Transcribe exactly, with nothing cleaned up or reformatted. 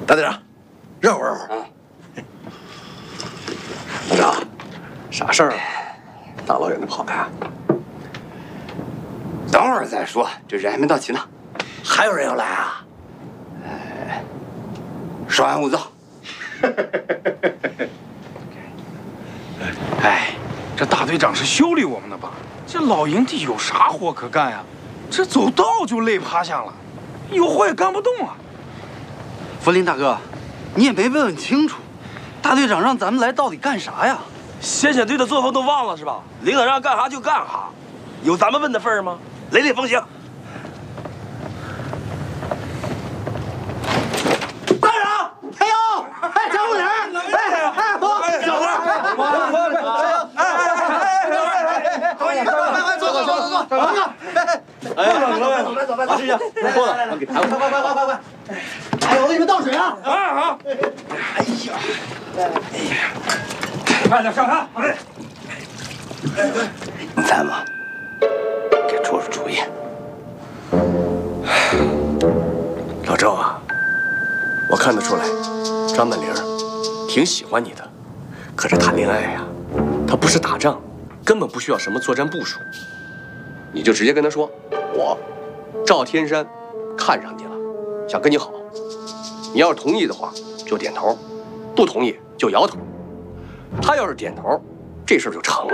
大队长，热乎热乎。 啊， 队长，啥事儿啊？大老远的跑来。 等会儿再说，这人还没到齐呢。 还有人要来啊？ 哎，稍安勿躁。 哎，这大队长是修理我们的吧？这老营地有啥活可干呀？这走道就累趴下了，有活也干不动啊。 福林大哥，你也没问问清楚，大队长让咱们来到底干啥呀？ 先遣队的作风都忘了是吧？领导让干啥就干啥，有咱们问的份儿吗？雷厉风行。 大队长，哎呦，哎，张副理，哎哎，走，小子，哎哎哎，快快快，坐坐坐坐坐，坐坐，哎，走来走来走来，老师兄，过来，快快快快快快，哎，我给你们倒水啊！ 啊好。 哎呀，哎呀， 快点上场，哎。 你在吗？给出出主意。 老赵啊，我看得出来，张曼玲挺喜欢你的。可是谈恋爱呀、啊，他不是打仗，根本不需要什么作战部署。你就直接跟他说，我赵天山看上你了，想跟你好。你要是同意的话，就点头；不同意就摇头。他要是点头，这事儿就成了。